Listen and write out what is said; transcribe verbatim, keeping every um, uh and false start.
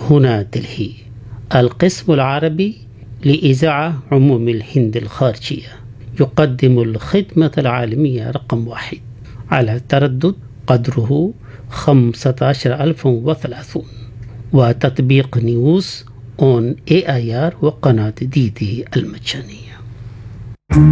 هنا دلهي. القسم العربي لإذاعة عموم الهند الخارجية يقدم الخدمة العالمية رقم واحد على تردد قدره خمسة عشر ألف وثلاثون، وتطبيق نيوز اون اي اي ار وقناة دي دي المجانية.